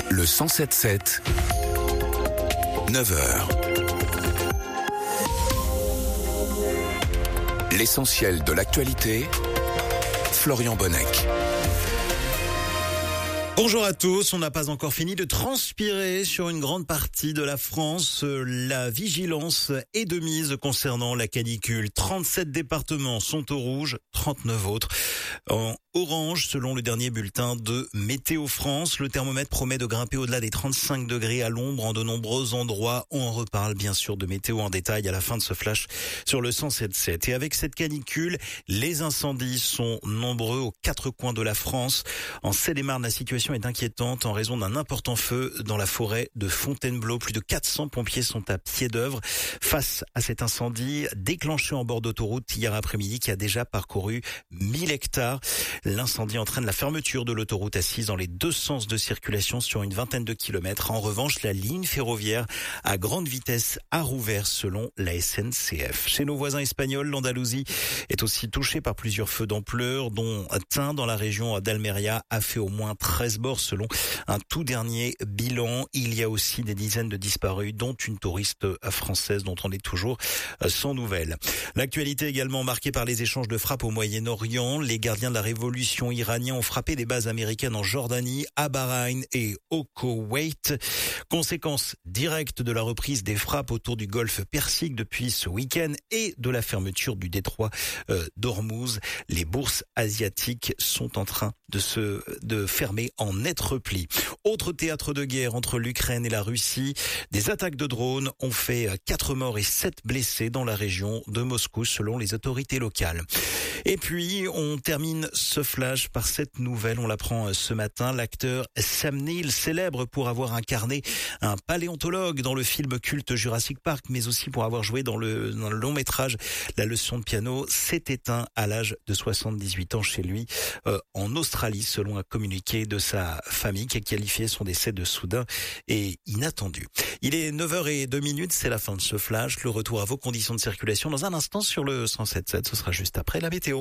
Le 107.7, 9h. L'essentiel de l'actualité, Florian Bonnec. Bonjour à tous, on n'a pas encore fini de transpirer sur une grande partie de la France. La vigilance est de mise concernant la canicule. 37 départements sont au rouge, 39 autres en orange selon le dernier bulletin de Météo France. Le thermomètre promet de grimper au-delà des 35 degrés à l'ombre en de nombreux endroits. On en reparle bien sûr de météo en détail à la fin de ce flash sur le 107.7. Et avec cette canicule, les incendies sont nombreux aux quatre coins de la France. En Seine-et-Marne, la situation est inquiétante en raison d'un important feu dans la forêt de Fontainebleau. Plus de 400 pompiers sont à pied d'œuvre face à cet incendie déclenché en bord d'autoroute hier après-midi qui a déjà parcouru 1000 hectares. L'incendie entraîne la fermeture de l'autoroute A6 dans les deux sens de circulation sur une vingtaine de kilomètres. En revanche, la ligne ferroviaire à grande vitesse a rouvert selon la SNCF. Chez nos voisins espagnols, l'Andalousie est aussi touchée par plusieurs feux d'ampleur, dont un dans la région d'Almeria a fait au moins 13 morts selon un tout dernier bilan. Il y a aussi des dizaines de disparus, dont une touriste française dont on est toujours sans nouvelles. L'actualité également marquée par les échanges de frappes au Moyen-Orient. Les gardiens de la révolution iranienne ont frappé des bases américaines en Jordanie, à Bahreïn et au Koweït. Conséquence directe de la reprise des frappes autour du golfe Persique depuis ce week-end et de la fermeture du détroit d'Ormuz. Les bourses asiatiques sont en train de fermer en net repli. Autre théâtre de guerre entre l'Ukraine et la Russie. Des attaques de drones ont fait 4 morts et 7 blessés dans la région de Moscou selon les autorités locales. Et puis, on termine ce flash par cette nouvelle. On l'apprend ce matin. L'acteur Sam Neill, célèbre pour avoir incarné un paléontologue dans le film culte Jurassic Park, mais aussi pour avoir joué dans le long métrage La leçon de piano, s'est éteint à l'âge de 78 ans chez lui en Australie, selon un communiqué de sa famille qui a qualifié son décès de soudain et inattendu. Il est 9h02, c'est la fin de ce flash. Le retour à vos conditions de circulation dans un instant sur le 107.7. Ce sera juste après la météo.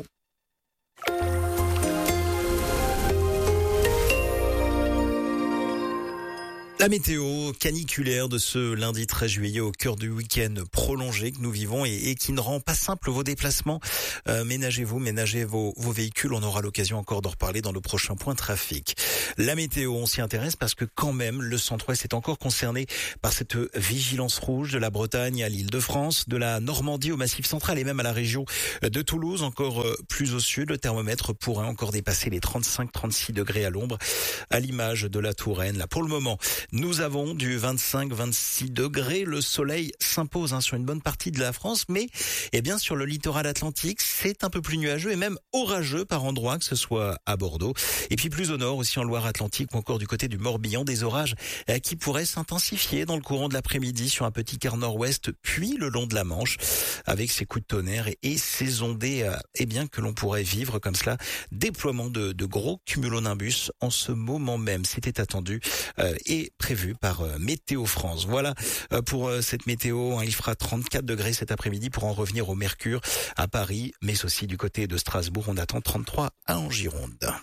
La météo caniculaire de ce lundi 13 juillet au cœur du week-end prolongé que nous vivons et qui ne rend pas simple vos déplacements. Ménagez vos véhicules. On aura l'occasion encore d'en reparler dans le prochain point trafic. La météo, on s'y intéresse parce que quand même le centre-ouest est encore concerné par cette vigilance rouge de la Bretagne à l'Île-de-France, de la Normandie au Massif central et même à la région de Toulouse, encore plus au sud. Le thermomètre pourrait encore dépasser les 35-36 degrés à l'ombre à l'image de la Touraine. Là, pour le moment, nous avons du 25-26 degrés. Le soleil s'impose sur une bonne partie de la France, mais sur le littoral atlantique, c'est un peu plus nuageux et même orageux par endroits, que ce soit à Bordeaux. Et puis plus au nord, aussi en Loire-Atlantique ou encore du côté du Morbihan, des orages qui pourraient s'intensifier dans le courant de l'après-midi sur un petit quart nord-ouest, puis le long de la Manche, avec ces coups de tonnerre et ces ondées que l'on pourrait vivre comme cela. Déploiement de gros cumulonimbus en ce moment même. C'était attendu et prévu par Météo France. Voilà pour cette météo. Il fera 34 degrés cet après-midi pour en revenir au mercure à Paris, mais aussi du côté de Strasbourg. On attend 33 en Gironde.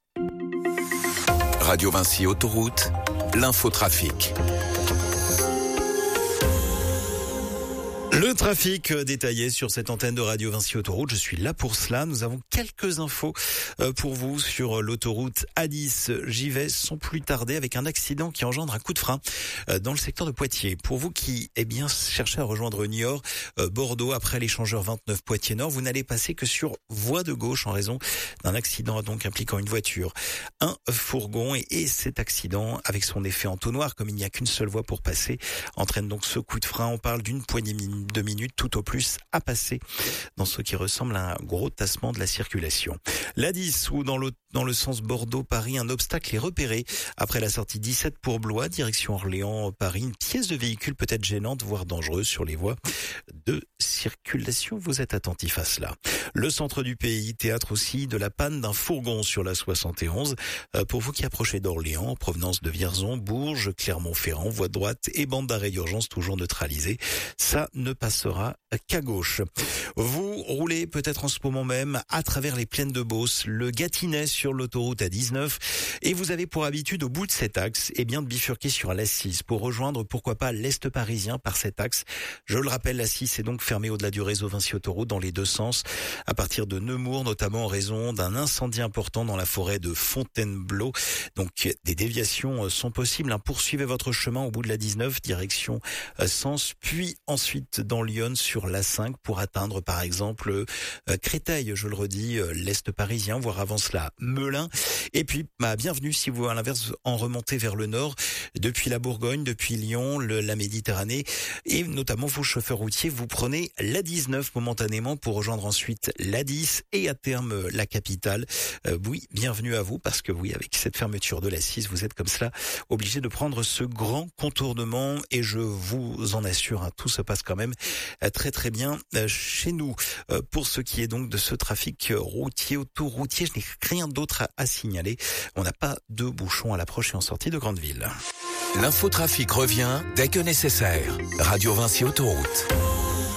Radio Vinci Autoroute, l'infotrafic. Le trafic détaillé sur cette antenne de Radio Vinci Autoroute, je suis là pour cela. Nous avons quelques infos pour vous sur l'autoroute A10. J'y vais sans plus tarder avec un accident qui engendre un coup de frein dans le secteur de Poitiers. Pour vous qui cherchez à rejoindre Niort, Bordeaux, après l'échangeur 29 Poitiers-Nord, vous n'allez passer que sur voie de gauche en raison d'un accident donc impliquant une voiture, un fourgon et cet accident avec son effet entonnoir, comme il n'y a qu'une seule voie pour passer, entraîne donc ce coup de frein. On parle d'une poignée de minutes tout au plus à passer dans ce qui ressemble à un gros tassement de la circulation. La 10 ou dans le sens Bordeaux-Paris, un obstacle est repéré après la sortie 17 pour Blois, direction Orléans-Paris. Une pièce de véhicule peut être gênante, voire dangereuse sur les voies de circulation. Vous êtes attentif à cela. Le centre du pays, théâtre aussi de la panne d'un fourgon sur la 71. Pour vous qui approchez d'Orléans, en provenance de Vierzon, Bourges, Clermont-Ferrand, voie de droite et bande d'arrêt d'urgence toujours neutralisée. Ça ne passera qu'à gauche. Vous roulez peut-être en ce moment même à travers les plaines de Beauce, le Gâtinais sur l'autoroute A19 et vous avez pour habitude au bout de cet axe de bifurquer sur l'A6 pour rejoindre pourquoi pas l'Est parisien par cet axe. Je le rappelle, l'A6 est donc fermée au-delà du réseau Vinci Autoroute dans les deux sens à partir de Nemours, notamment en raison d'un incendie important dans la forêt de Fontainebleau. Donc des déviations sont possibles. Poursuivez votre chemin au bout de la 19 direction Sens, puis ensuite dans Lyon sur l'A5 pour atteindre par exemple Créteil, je le redis, l'Est parisien, voire avant cela Melun. Et puis bienvenue si vous à l'inverse en remontez vers le nord, depuis la Bourgogne, depuis Lyon, la Méditerranée, et notamment vous chauffeurs routiers, vous prenez la 19 momentanément pour rejoindre ensuite la 10 et à terme la capitale. Oui, bienvenue à vous parce que oui, avec cette fermeture de la 6, vous êtes comme cela obligé de prendre ce grand contournement et je vous en assure, tout se passe quand même très très bien chez nous. Pour ce qui est donc de ce trafic routier, autoroutier, je n'ai rien d'autre à signaler. On n'a pas de bouchons à l'approche et en sortie de grande ville. L'infotrafic revient dès que nécessaire. Radio Vinci Autoroute.